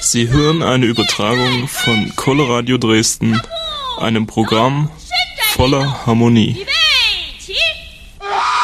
Sie hören eine Übertragung von Coloradio Dresden, einem Programm voller Harmonie.